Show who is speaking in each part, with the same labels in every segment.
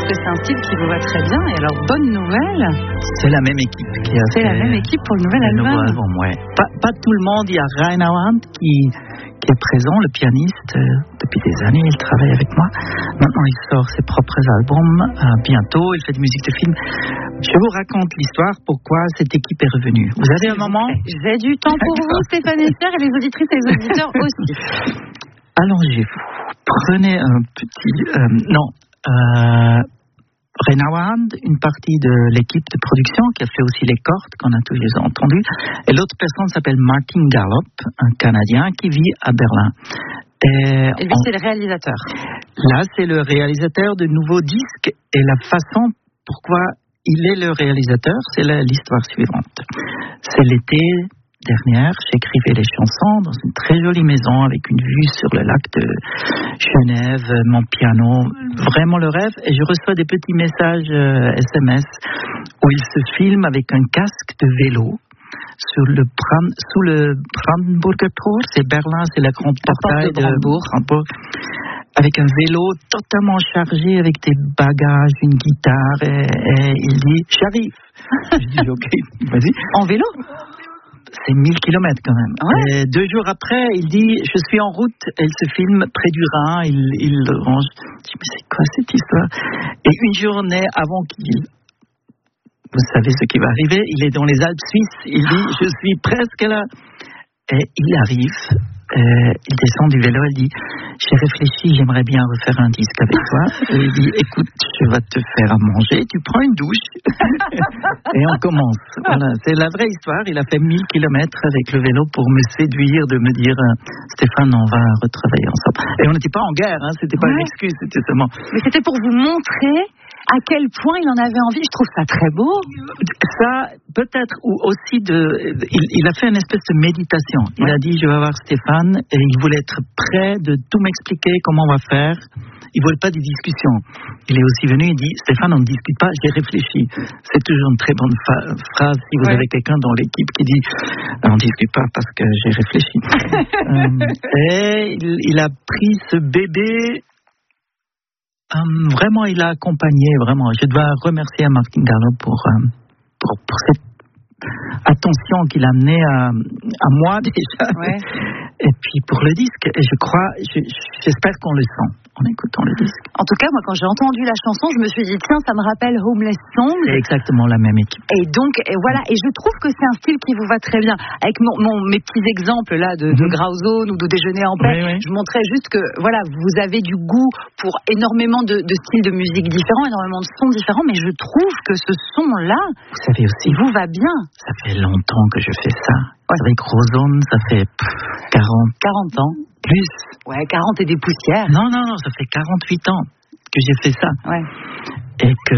Speaker 1: parce que c'est un style qui vous va très bien. Et alors, bonne nouvelle.
Speaker 2: C'est la même équipe qui a
Speaker 1: fait la même équipe pour le nouvel album.
Speaker 2: Ouais. Pas tout le monde. Il y a Rainer Wand qui est présent, le pianiste. Depuis des années, il travaille avec moi. Maintenant, il sort ses propres albums. Bientôt, il fait de musique de film. Je vous raconte l'histoire, pourquoi cette équipe est revenue. Vous avez un moment?
Speaker 1: J'ai du temps pour vous, Stéphane Esser, et les auditrices et les auditeurs aussi.
Speaker 2: Allongez-vous. Prenez un petit... Rainer Wand, une partie de l'équipe de production qui a fait aussi les cordes qu'on a tous les entendus. Et l'autre personne s'appelle Martin Gallop, un Canadien qui vit à Berlin.
Speaker 1: Et lui, c'est le réalisateur.
Speaker 2: Là, c'est le réalisateur de nouveaux disques. Et la façon pourquoi il est le réalisateur, c'est l'histoire suivante. C'est l'été dernière, j'écrivais les chansons dans une très jolie maison avec une vue sur le lac de Genève, mon piano, vraiment le rêve. Et je reçois des petits messages SMS où il se filme avec un casque de vélo sous le Brandenburger Tor, c'est Berlin, c'est la grande portail de Brandebourg, avec un vélo totalement chargé avec des bagages, une guitare, et il dit « J'arrive ». Je dis « Ok, vas-y ».
Speaker 1: En vélo?
Speaker 2: C'est 1000 km quand même.
Speaker 1: Ouais.
Speaker 2: Et 2 jours après, il dit « Je suis en route ». Elle se filme près du Rhin, il range. Je dis « Mais c'est quoi cette histoire ?» Et une journée avant qu'il... Vous savez ce qui va arriver, il est dans les Alpes suisses, il dit « Je suis presque là ». Et il arrive, il descend du vélo, il dit « J'ai réfléchi, j'aimerais bien refaire un disque avec toi ». Et il dit « Écoute, je vais te faire à manger, tu prends une douche ». Et on commence. Voilà, c'est la vraie histoire. Il a fait 1000 km avec le vélo pour me séduire, de me dire « Stéphane, on va retravailler ensemble ». Et on n'était pas en guerre, hein, c'était pas une excuse, c'était seulement...
Speaker 1: Mais c'était pour vous montrer à quel point il en avait envie. Je trouve ça très beau.
Speaker 2: Ça, peut-être, ou aussi il a fait une espèce de méditation. Il a dit, je vais voir Stéphane, et il voulait être prêt de tout m'expliquer comment on va faire. Il ne voulait pas de discussion. Il est aussi venu, il dit, Stéphane, on ne discute pas, j'ai réfléchi. C'est toujours une très bonne phrase si vous avez quelqu'un dans l'équipe qui dit, on ne discute pas parce que j'ai réfléchi. Et il a pris ce bébé. Vraiment, il a accompagné, vraiment. Je dois remercier Martin Gallop pour cette attention qu'il a amenée à moi déjà. Ouais. Et puis pour le disque, et j'espère qu'on le sent en écoutant le disque.
Speaker 1: En tout cas, moi, quand j'ai entendu la chanson, je me suis dit, tiens, ça me rappelle Homeless Song.
Speaker 2: C'est exactement la même équipe.
Speaker 1: Et donc, voilà, et je trouve que c'est un style qui vous va très bien. Avec mes petits exemples là de Grauzone ou de Déjeuner en paix, je montrais juste que, voilà, vous avez du goût pour énormément de styles de musique différents, énormément de sons différents, mais je trouve que ce son-là,
Speaker 2: vous savez aussi,
Speaker 1: il vous va bien.
Speaker 2: Ça fait longtemps que je fais ça. Avec Grauzone, ça fait
Speaker 1: 40 ans.
Speaker 2: Plus.
Speaker 1: Ouais, 40 et des poussières.
Speaker 2: Non, ça fait 48 ans que j'ai fait ça.
Speaker 1: Ouais.
Speaker 2: Et que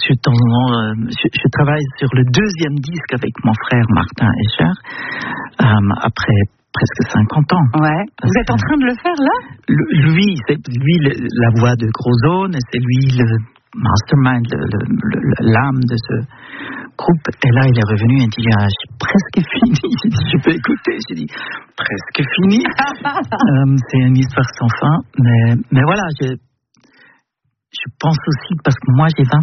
Speaker 2: je travaille sur le 2e disque avec mon frère Martin Escher, après presque 50 ans.
Speaker 1: Ouais. Vous êtes en train de le faire là?
Speaker 2: C'est lui la voix de Grauzone, et c'est lui le mastermind, l'âme de ce groupe. Et là, il est revenu et dit, j'ai presque fini. J'ai dit, je peux écouter. J'ai dit, presque fini. C'est une histoire sans fin. Mais voilà, je pense aussi, parce que moi, j'ai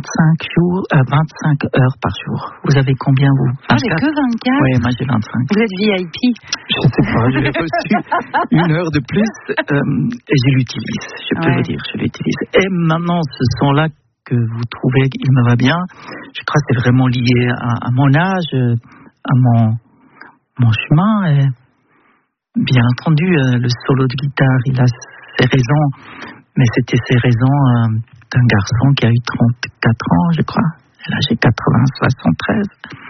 Speaker 2: 25 heures par jour. Vous avez combien, vous?
Speaker 1: J'ai que 24.
Speaker 2: Oui, moi, j'ai 25.
Speaker 1: Vous êtes VIP?
Speaker 2: Je ne sais pas, j'ai reçu 1 heure de plus et je l'utilise. Je peux vous dire, je l'utilise. Et maintenant, ce son-là que vous trouvez qu'il me va bien, je crois que c'est vraiment lié à mon âge, à mon chemin. Et bien entendu, le solo de guitare, il a ses raisons, mais c'était ses raisons d'un garçon qui a eu 34 ans, je crois. Et là, j'ai 73.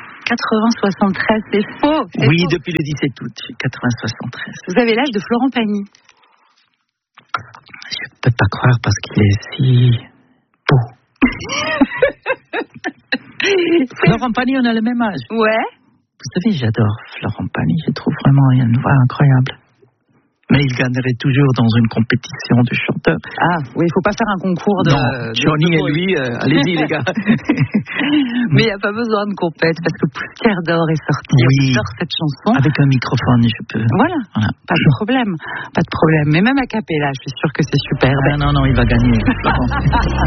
Speaker 1: 73, c'est faux.
Speaker 2: Oui, faux. Depuis le 17 août, j'ai 73.
Speaker 1: Vous avez l'âge de Florent Pagny.
Speaker 2: Je ne peux pas croire parce qu'il est si beau. Florent Pagny, on a le même âge.
Speaker 1: Ouais.
Speaker 2: Vous savez, j'adore Florent Pagny. Je trouve vraiment une voix incroyable. Mais il gagnerait toujours dans une compétition de chanteurs.
Speaker 1: Ah, oui, il ne faut pas faire un concours de...
Speaker 2: Non, Johnny et lui, allez-y les gars.
Speaker 1: Mais il n'y a pas besoin de compète, parce que Poussière d'or est sorti.
Speaker 2: Oui.
Speaker 1: J'adore cette chanson.
Speaker 2: Avec un microphone, je peux...
Speaker 1: Voilà. Pas de problème. Pas de problème. Mais même à cappella, je suis sûre que c'est super.
Speaker 2: Non, il va gagner.